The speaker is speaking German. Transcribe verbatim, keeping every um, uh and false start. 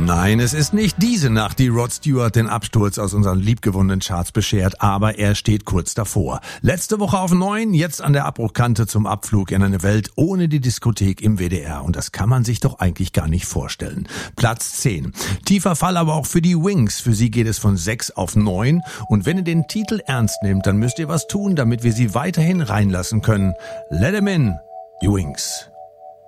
Nein, es ist nicht diese Nacht, die Rod Stewart den Absturz aus unseren liebgewonnenen Charts beschert, aber er steht kurz davor. Letzte Woche auf neun, jetzt an der Abbruchkante zum Abflug in eine Welt ohne die Diskothek im W D R. Und das kann man sich doch eigentlich gar nicht vorstellen. Platz zehn. Tiefer Fall aber auch für die Wings. Für sie geht es von sechs auf neun. Und wenn ihr den Titel ernst nehmt, dann müsst ihr was tun, damit wir sie weiterhin reinlassen können. Let 'em in, die Wings.